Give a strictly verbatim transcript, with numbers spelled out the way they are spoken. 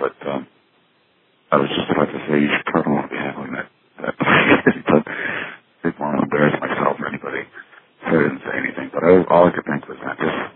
but um, I was just about to say you should probably want to be handling that. that but I didn't want to embarrass myself or anybody, so I didn't say anything. But I, all I could think was, man, just